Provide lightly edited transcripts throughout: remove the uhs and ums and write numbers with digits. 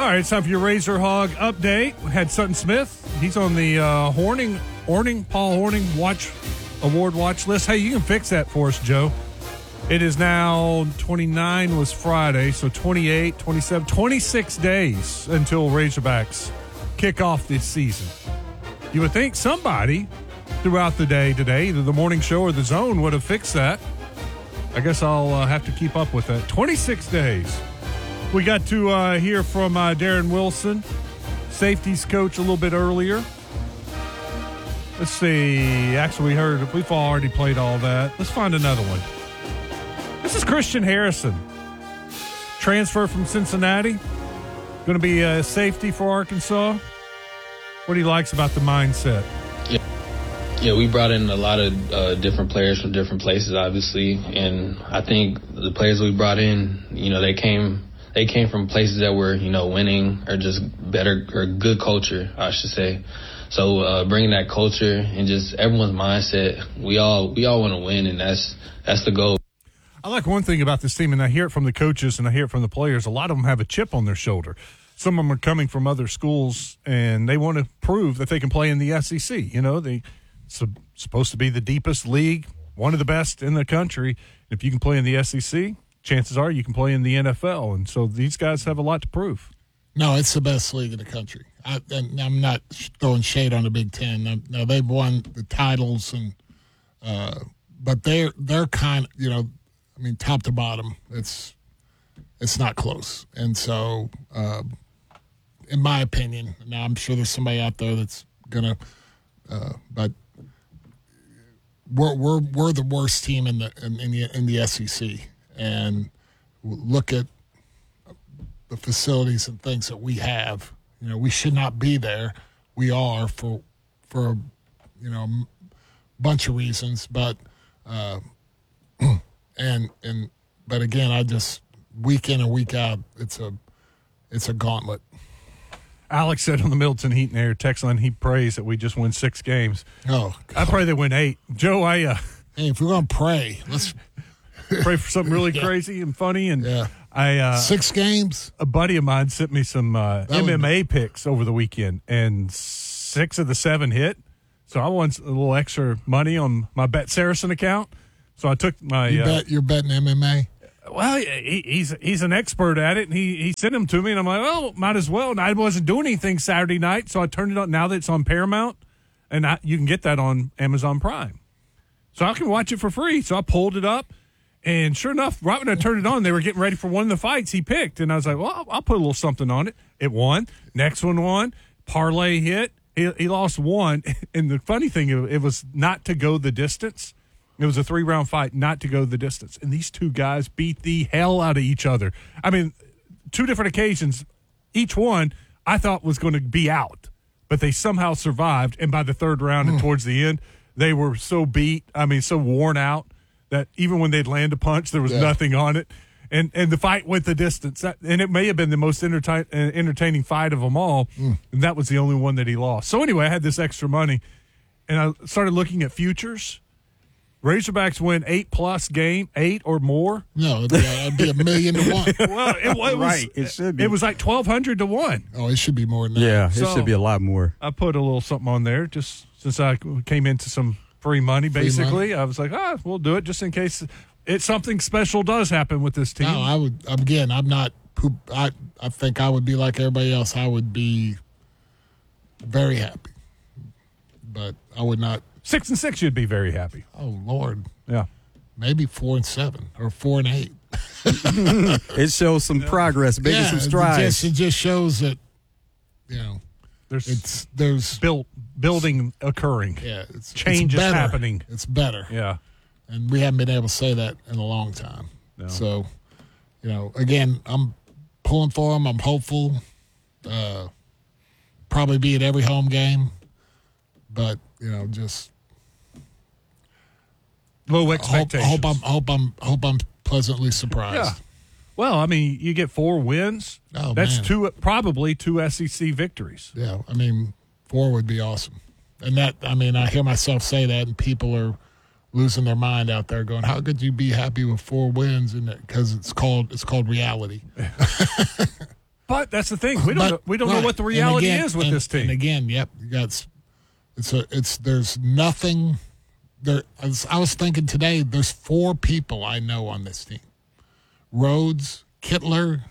right, it's time for your Razor Hog update. We had Sutton Smith. He's on the Paul Horning Award watch list. Hey, you can fix that for us, Joe. It is now 29 was Friday, so 28, 27, 26 days until Razorbacks kick off this season. You would think somebody throughout the day today, either the morning show or the zone, would have fixed that. I guess I'll have to keep up with that. 26 days. We got to hear from Darren Wilson, safeties coach, a little bit earlier. Let's see. Actually, we've already played all that. Let's find another one. This is Christian Harrison. Transfer from Cincinnati. Going to be a safety for Arkansas. What he likes about the mindset. Yeah, we brought in a lot of different players from different places, obviously. And I think the players we brought in, they came from places that were, winning or just better or good culture, I should say. So bringing that culture and just everyone's mindset, we all want to win, and that's the goal. I like one thing about this team, and I hear it from the coaches and I hear it from the players. A lot of them have a chip on their shoulder. Some of them are coming from other schools, and they want to prove that they can play in the SEC. They supposed to be the deepest league, one of the best in the country. If you can play in the SEC, chances are you can play in the NFL. And so these guys have a lot to prove. No, it's the best league in the country. I'm not throwing shade on the Big Ten. Now they've won the titles, but they're kind of, top to bottom, it's not close. And so, in my opinion, now I'm sure there's somebody out there that's gonna, but we're the worst team in the SEC, and look at the facilities and things that we have. We should not be there. We are for a bunch of reasons, but but again, I just week in and week out, it's a gauntlet. Alex said on the Middleton Heat and Air text line, he prays that we just win 6 games. Oh, God. I pray they win 8. Joe, hey, if we're gonna pray, let's pray for something really crazy and funny. And yeah. 6 games. A buddy of mine sent me some MMA picks over the weekend, and 6 of the 7 hit. So I won a little extra money on my Bet Saracen account. So I took my. You're betting MMA? Well, he's an expert at it, and he sent them to me, and I'm like, oh, might as well. And I wasn't doing anything Saturday night, so I turned it on. Now that it's on Paramount, and you can get that on Amazon Prime, so I can watch it for free. So I pulled it up, and sure enough, right when I turned it on, they were getting ready for one of the fights he picked, and I was like, well, I'll put a little something on it. It won. Next one won. Parlay hit. He lost 1, and the funny thing, it was not to go the distance. It was a 3-round fight, not to go the distance. And these 2 guys beat the hell out of each other. I mean, 2 different occasions. Each one I thought was going to be out, but they somehow survived. And by the 3rd round and towards the end, they were so beat, so worn out, that even when they'd land a punch, there was nothing on it. And the fight went the distance. And it may have been the most entertaining fight of them all. And that was the only one that he lost. So anyway, I had this extra money, and I started looking at futures. Razorbacks win 8+ game, 8 or more. No, it'd be $1 million to 1. Well, it was right. It should be. It was like 1,200 to 1. Oh, it should be more than that. Yeah, it should be a lot more. I put a little something on there just since I came into some free money. Basically, I was like, we'll do it just in case something special does happen with this team. No, I would. Again, I'm not. I think I would be like everybody else. I would be very happy, but I would not. 6-6, you'd be very happy. Oh Lord, yeah, maybe 4-7 or 4-8. It shows some progress, making some strides. It just shows that there's building occurring. Yeah, change is happening. It's better. Yeah, and we haven't been able to say that in a long time. No. So, again, I'm pulling for them. I'm hopeful. Probably be at every home game, but just low expectations. Hope I'm pleasantly surprised. Yeah. Well, you get 4 wins. Oh, that's man. probably 2 SEC victories. Yeah, 4 would be awesome. And that, I hear myself say that, and people are losing their mind out there going, how could you be happy with 4 wins? Because it's called reality. But what? That's the thing. We don't know Right. what the reality And again- is with and- this team. And again, yep, you got there's nothing there. I was thinking today, there's 4 people I know on this team: Rhodes, Kittler,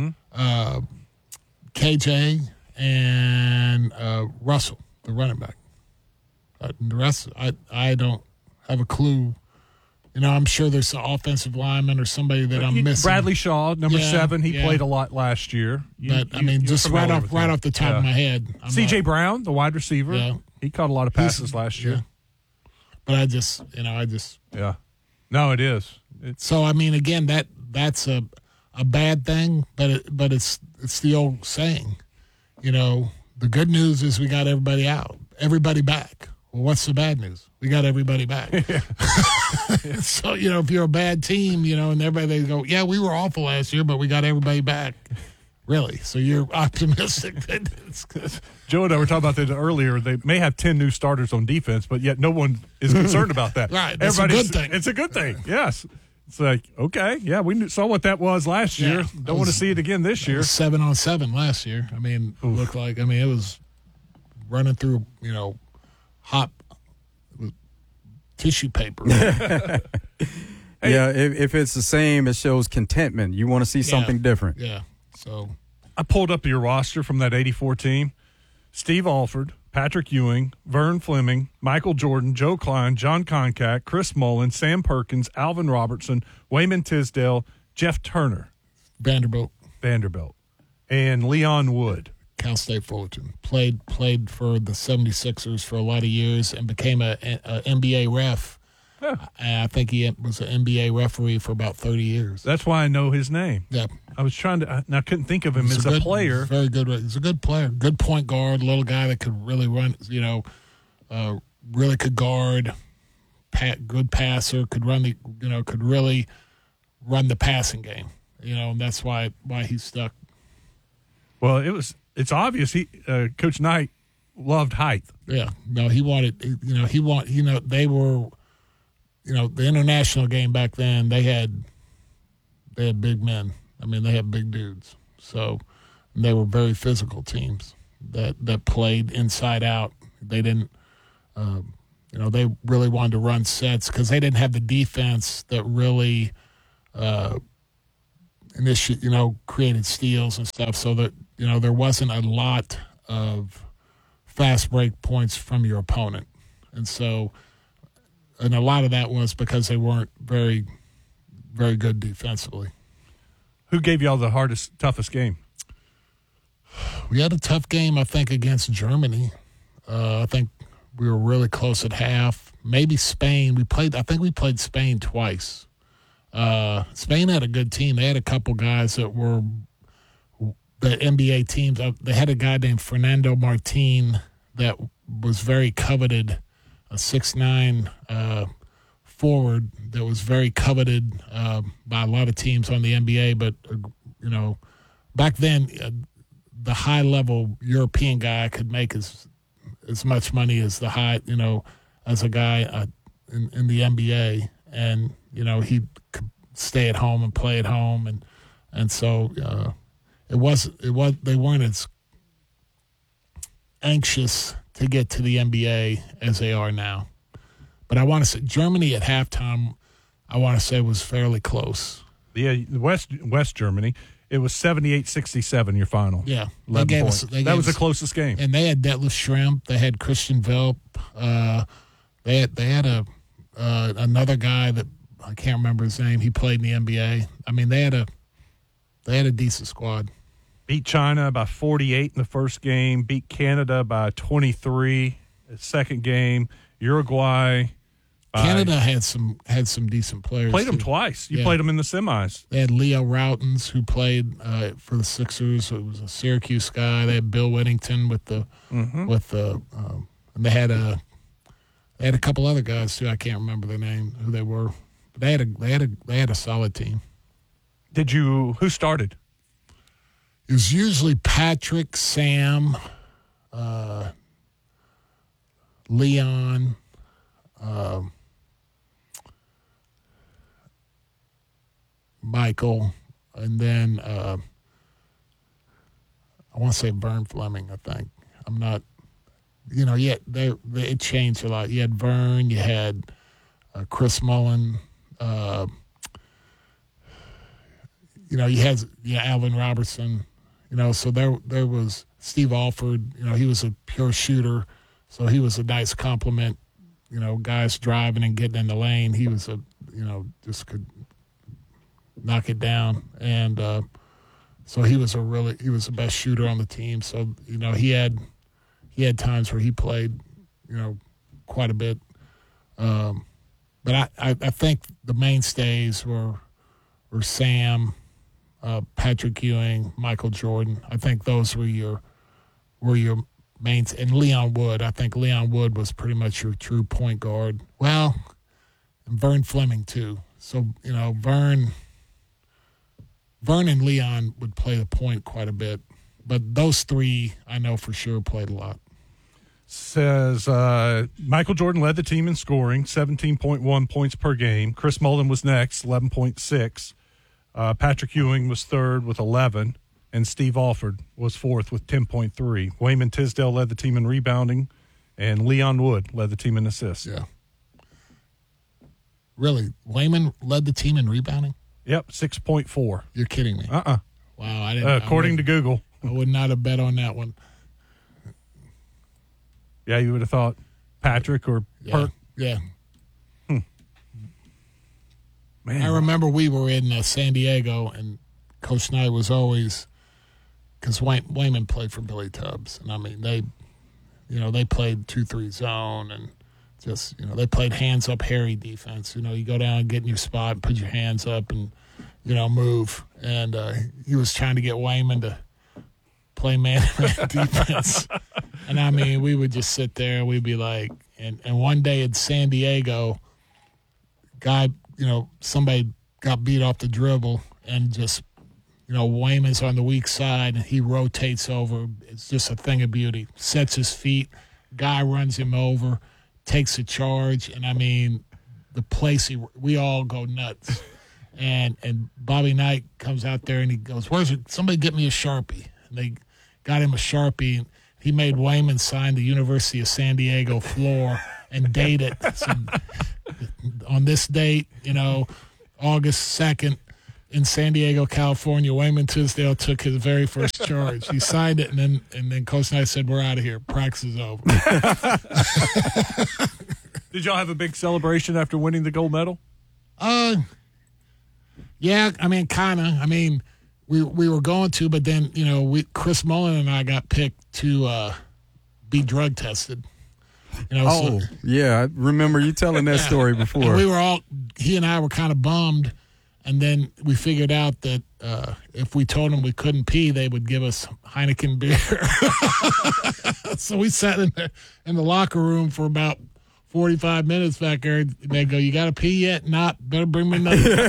KJ, and Russell, the running back. The rest, I don't have a clue. You know, I'm sure there's an offensive lineman or somebody that I'm missing. Bradley Shaw, number Yeah, 7, he yeah. played a lot last year. But I mean, You're just right familiar with him. off the top of my head, I'm C.J. not- Brown, the wide receiver, Yeah. he caught a lot of passes last year. yeah. But I just. Yeah. No, it is. It's So I mean, again, that's a bad thing, but it's the old saying, you know, the good news is we got everybody back. Well, what's the bad news? We got everybody back. So you know, if you're a bad team, you know, and everybody they go, yeah, we were awful last year, but we got everybody back. Really? So you're optimistic that it's good. Joe and I were talking about that earlier. They may have 10 new starters on defense, but yet no one is concerned about that. Right, that's a good thing. It's a good thing. Yes. It's like, okay, yeah, we saw what that was last year. Yeah, Don't want to see it again this year. 7-on-7 last year. I mean, it looked like. I mean, it was running through, you know, hot tissue paper. Yeah, if it's the same, it shows contentment. You want to see something different. Yeah. So I pulled up your roster from that 84 team. Steve Alford, Patrick Ewing, Vern Fleming, Michael Jordan, Joe Klein, John Concack, Chris Mullen, Sam Perkins, Alvin Robertson, Wayman Tisdale, Jeff Turner, Vanderbilt, and Leon Wood. Cal State Fullerton, played for the 76ers for a lot of years and became a NBA ref. Huh. I think he was an NBA referee for about 30 years. That's why I know his name. Yeah. I was trying to, I couldn't think of him He's as a good player. Very good. He's a good player. Good point guard, little guy that could really run, you know, really could guard, good passer, could really run the passing game. You know, and that's why he's stuck. Well, it's obvious Coach Knight loved height. Yeah. No, they were, you know, the international game back then, they had big men. I mean, they had big dudes. So they were very physical teams that played inside out. They didn't, you know, they really wanted to run sets because they didn't have the defense that really, created steals and stuff. So that, you know, there wasn't a lot of fast break points from your opponent. And so, and a lot of that was because they weren't very, very good defensively. Who gave y'all the toughest game? We had a tough game, I think, against Germany. I think we were really close at half. Maybe Spain. I think we played Spain twice. Spain had a good team. They had a couple guys that were the NBA teams. They had a guy named Fernando Martin that was very coveted, a 6'9" forward that was very coveted by a lot of teams on the NBA. But, you know, back then, the high-level European guy could make as much money as as a guy in the NBA. And, you know, he could stay at home and play at home. And so they weren't as anxious to get to the NBA as they are now. But I want to say Germany at halftime, I want to say was fairly close. Yeah, West Germany. It was 78-67, your final. Yeah. 11 points. That was the closest game. And they had Detlef Schrempf. They had Christian Velp. They had another guy that I can't remember his name. He played in the NBA. I mean, they had a decent squad. Beat China by 48 in the first game. Beat Canada by 23 the second game. Uruguay. Canada had some decent players. Played them too. twice. You Yeah. played them in the semis. They had Leo Routens, who played for the Sixers. It was a Syracuse guy. They had Bill Whittington and they had a couple other guys too. I can't remember their name, who they were. But they had a solid team. Who started? It was usually Patrick, Sam, Leon, Michael, and then I want to say Vern Fleming, I think. I'm not, it changed a lot. You had Vern, you had Chris Mullen, you had Alvin Robertson, so there was Steve Alford, he was a pure shooter, so he was a nice compliment, guys driving and getting in the lane. He was just could knock it down. And so he was the best shooter on the team. So, he had times where he played, quite a bit. But I think the mainstays were Sam, Patrick Ewing, Michael Jordan. I think those were your mains, and Leon Wood. I think Leon Wood was pretty much your true point guard. Well, and Vern Fleming too. So Vern and Leon would play the point quite a bit, but those three I know for sure played a lot. Says Michael Jordan led the team in scoring, 17.1 points per game. Chris Mullen was next, 11.6. Patrick Ewing was third with 11, and Steve Alford was fourth with 10.3. Wayman Tisdale led the team in rebounding, and Leon Wood led the team in assists. Yeah. Really? Wayman led the team in rebounding? Yep, 6.4. You're kidding me. Wow, I didn't. According to Google. I would not have bet on that one. Yeah, you would have thought Patrick or Perk. Yeah. Man. I remember we were in San Diego, and Coach Knight was always – because Wayman played for Billy Tubbs. And, I mean, they played 2-3 zone and just, they played hands-up Harry defense. You go down and get in your spot, put your hands up and, move. And he was trying to get Wayman to play man-to-man defense. And, I mean, we would just sit there and we'd be like – and one day in San Diego, somebody got beat off the dribble and just, Wayman's on the weak side and he rotates over. It's just a thing of beauty. Sets his feet. Guy runs him over, takes a charge. And, I mean, the place, we all go nuts. And Bobby Knight comes out there and he goes, somebody get me a Sharpie. And they got him a Sharpie. He made Wayman sign the University of San Diego floor and date it. So, on this date, August 2nd in San Diego, California, Wayman Tisdale took his very first charge. He signed it, and then Coach Knight said, "We're out of here. Practice is over." Did y'all have a big celebration after winning the gold medal? Yeah, I mean, kind of. I mean, we were going to, but then Chris Mullen and I got picked to be drug tested. Yeah, I remember you telling that story before. And he and I were kind of bummed, and then we figured out that if we told them we couldn't pee, they would give us Heineken beer. So we sat in the locker room for about 45 minutes back there. They go, "You got to pee yet? Not. Better bring me another."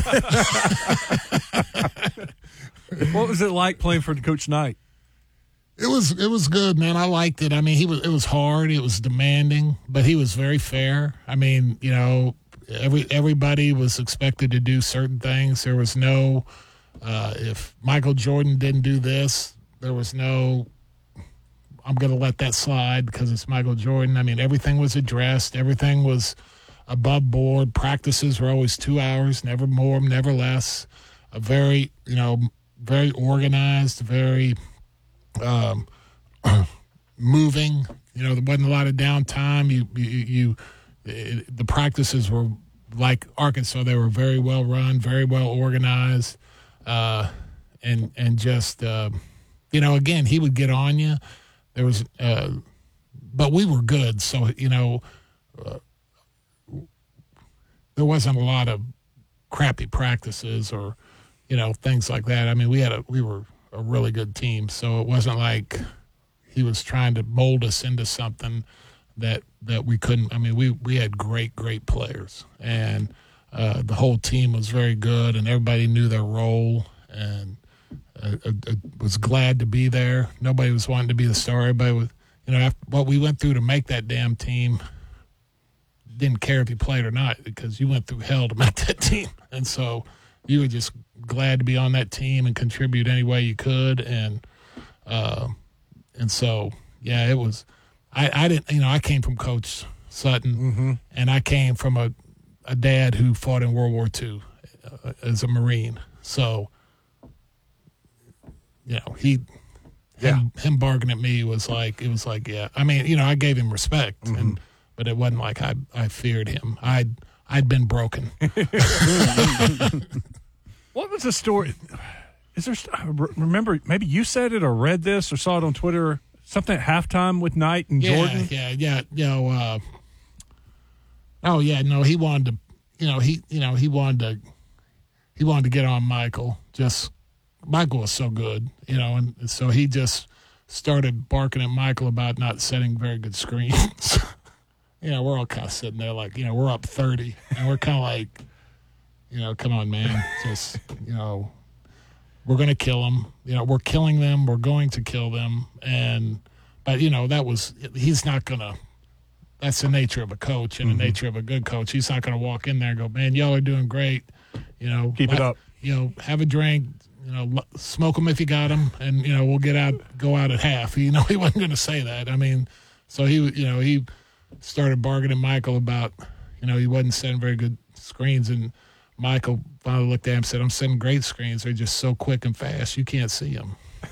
What was it like playing for Coach Knight? It was good, man. I liked it. I mean, it was hard. It was demanding, but he was very fair. I mean, everybody was expected to do certain things. There was no if Michael Jordan didn't do this, there was no I'm going to let that slide because it's Michael Jordan. I mean, everything was addressed. Everything was above board. Practices were always 2 hours, never more, never less. A very, very organized, very moving. There wasn't a lot of downtime. The practices were like Arkansas. They were very well run, very well organized, and just again, he would get on you. There was, but we were good. So there wasn't a lot of crappy practices or things like that. I mean, we were a really good team, so it wasn't like he was trying to mold us into something that we couldn't. I mean, we had great players, and the whole team was very good, and everybody knew their role, and I was glad to be there. Nobody was wanting to be the star. Everybody was, after what we went through to make that damn team, didn't care if you played or not because you went through hell to make that team, and so you were just glad to be on that team and contribute any way you could. And And so, yeah, it was. I didn't. I came from Coach Sutton, and I came from a dad who fought in World War II as a Marine. So, him barking at me was like, yeah. I mean, I gave him respect, but it wasn't like I feared him. I'd been broken. What was the story? Is there? Remember, maybe you said it or read this or saw it on Twitter. Something at halftime with Knight and Jordan. Yeah. He wanted to. He wanted to get on Michael. Just Michael was so good, and so he just started barking at Michael about not setting very good screens. We're all kind of sitting there like, we're up 30, and we're kind of like, come on, man, just, we're going to kill them. We're killing them. We're going to kill them. But he's not going to. That's the nature of a coach and the nature of a good coach. He's not going to walk in there and go, man, y'all are doing great. Keep it up. Have a drink. Smoke them if you got them, and we'll go out at half. He wasn't going to say that. I mean, so he started bargaining at Michael about he wasn't setting very good screens, and Michael finally looked at him and said, "I'm setting great screens. They're just so quick and fast you can't see them."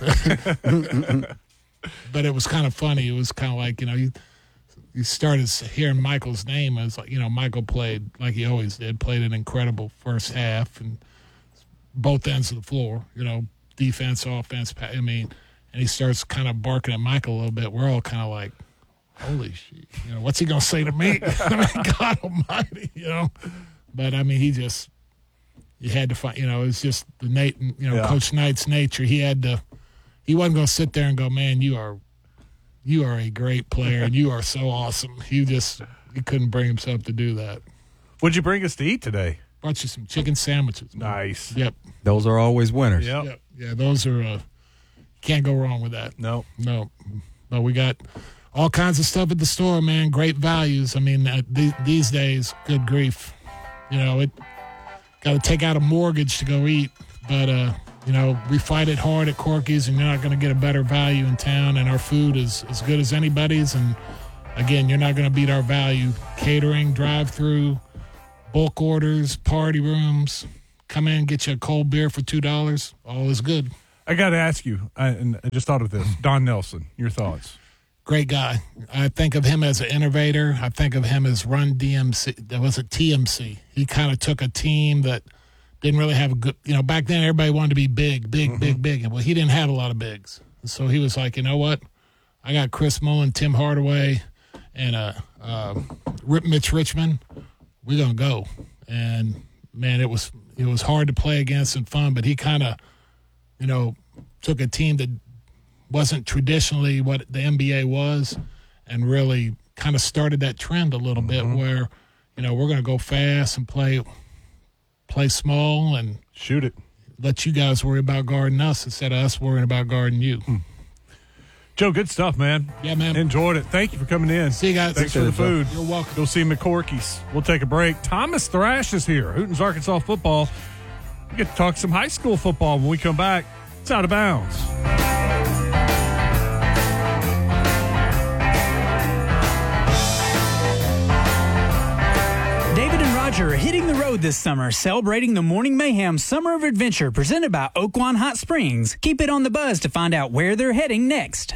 But it was kind of funny. It was kind of like you started hearing Michael's name. It was like Michael played like he always did. Played an incredible first half and both ends of the floor. Defense, offense. I mean, and he starts kind of barking at Michael a little bit. We're all kind of like, holy shit! What's he gonna say to me? I mean, God Almighty! But I mean, you had to find. It's just the Coach Knight's nature. He wasn't gonna sit there and go, man, you are a great player and you are so awesome. He couldn't bring himself to do that. What'd you bring us to eat today? Brought you some chicken sandwiches. Nice. Yep. Those are always winners. Yep. Yeah, those are can't go wrong with that. No. But we got all kinds of stuff at the store, man. Great values. I mean, these days, good grief. It got to take out a mortgage to go eat. But, we fight it hard at Corky's, and you're not going to get a better value in town. And our food is as good as anybody's. And, again, you're not going to beat our value. Catering, drive-through, bulk orders, party rooms. Come in, get you a cold beer for $2. All is good. I got to ask you, and I just thought of this, Don Nelson, your thoughts? Great guy. I think of him as an innovator. I think of him as Run DMC. That was a TMC. He kind of took a team that didn't really have a good, back then everybody wanted to be big. Well, he didn't have a lot of bigs. So he was like, you know what? I got Chris Mullen, Tim Hardaway, and Mitch Richmond. We're going to go. And, man, it was hard to play against and fun, but he kind of, took a team that wasn't traditionally what the NBA was and really kind of started that trend a little bit where, we're going to go fast and play small and shoot it. Let you guys worry about guarding us instead of us worrying about guarding you. Joe, good stuff, man. Yeah, man. Enjoyed it. Thank you for coming in. See you guys. Thanks for the food. You're welcome. Go see McCorky's. We'll take a break. Thomas Thrash is here. Hooten's Arkansas football. We get to talk some high school football when we come back. It's Out of Bounds. David and Roger are hitting the road this summer, celebrating the Morning Mayhem Summer of Adventure presented by Oaklawn Hot Springs. Keep it on the buzz to find out where they're heading next.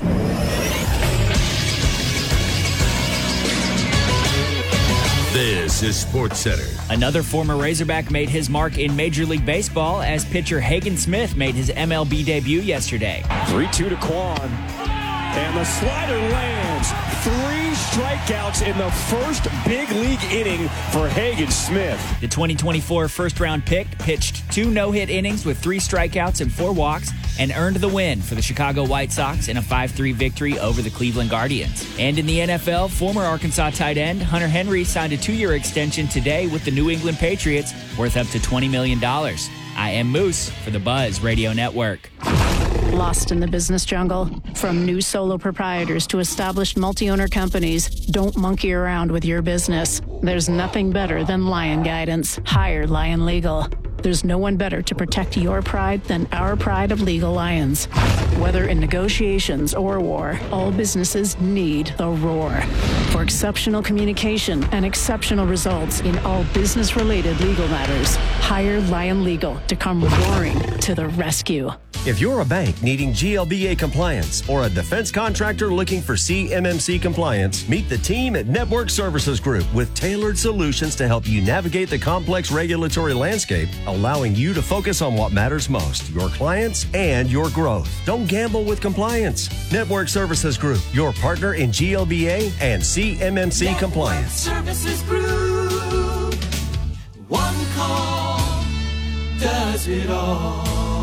This is SportsCenter. Another former Razorback made his mark in Major League Baseball as pitcher Hagen Smith made his MLB debut yesterday. 3-2 to Quan. And the slider lands. 3 strikeouts in the first big league inning for Hagen Smith. The 2024 first-round pick pitched 2 no-hit innings with 3 strikeouts and 4 walks and earned the win for the Chicago White Sox in a 5-3 victory over the Cleveland Guardians. And in the NFL, former Arkansas tight end Hunter Henry signed a 2-year extension today with the New England Patriots worth up to $20 million. I am Moose for the Buzz Radio Network. Lost in the business jungle? From new solo proprietors to established multi-owner companies, don't monkey around with your business. There's nothing better than Lion Guidance. Hire Lion Legal. There's no one better to protect your pride than our pride of Legal Lions. Whether in negotiations or war, all businesses need the roar. For exceptional communication and exceptional results in all business-related legal matters, hire Lion Legal to come roaring to the rescue. If you're a bank needing GLBA compliance or a defense contractor looking for CMMC compliance, meet the team at Network Services Group with tailored solutions to help you navigate the complex regulatory landscape, allowing you to focus on what matters most, your clients and your growth. Don't gamble with compliance. Network Services Group, your partner in GLBA and CMMC Network compliance. Services Group. One call does it all.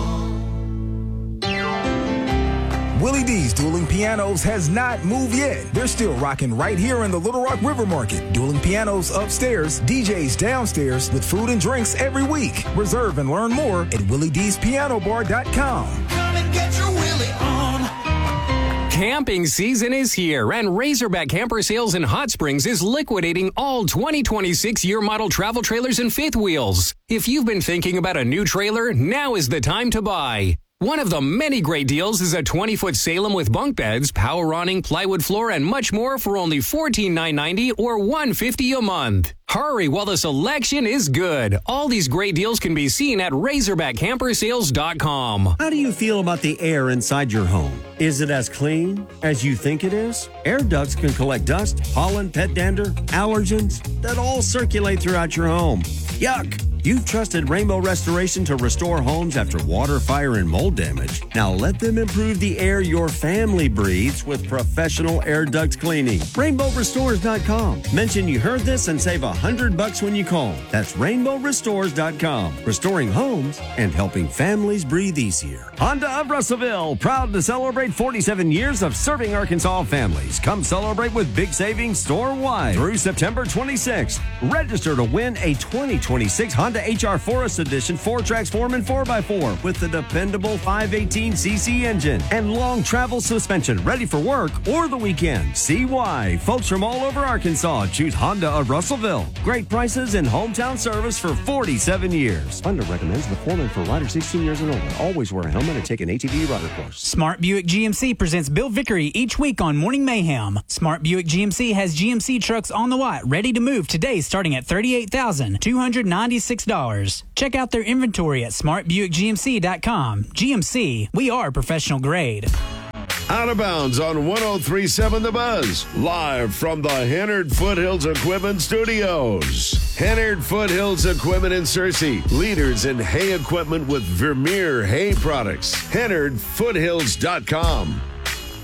Willie D's Dueling Pianos has not moved yet. They're still rocking right here in the Little Rock River Market. Dueling Pianos upstairs, DJs downstairs with food and drinks every week. Reserve and learn more at WillieD'sPianoBar.com. Come and get your Willie on. Camping season is here, and Razorback Camper Sales in Hot Springs is liquidating all 2026 year model travel trailers and fifth wheels. If you've been thinking about a new trailer, now is the time to buy. One of the many great deals is a 20-foot Salem with bunk beds, power awning, plywood floor, and much more for only $14,990 or $150 a month. Hurry while the selection is good. All these great deals can be seen at RazorbackCamperSales.com. How do you feel about the air inside your home? Is it as clean as you think it is? Air ducts can collect dust, pollen, pet dander, allergens that all circulate throughout your home. Yuck! You've trusted Rainbow Restoration to restore homes after water, fire, and mold damage. Now let them improve the air your family breathes with professional air duct cleaning. RainbowRestores.com. Mention you heard this and save $100 when you call. That's RainbowRestores.com. Restoring homes and helping families breathe easier. Honda of Russellville, proud to celebrate 47 years of serving Arkansas families. Come celebrate with big savings store-wide through September 26th. Register to win a 2026 Honda HR Forest Edition 4-Trax Foreman 4x4 with the dependable 518cc engine and long travel suspension ready for work or the weekend. See why folks from all over Arkansas choose Honda of Russellville. Great prices and hometown service for 47 years. Honda recommends the Foreman for riders 16 years and older. Always wear a helmet and take an ATV rider course. Smart Buick GMC presents Bill Vickery each week on Morning Mayhem. Smart Buick GMC has GMC trucks on the lot ready to move today starting at $38,296. Check out their inventory at smartbuickgmc.com. GMC, we are professional grade. Out of bounds on 103.7 The Buzz, live from the Hennard Foothills Equipment Studios. Hennard Foothills Equipment in Searcy, leaders in hay equipment with Vermeer hay products. HennardFoothills.com.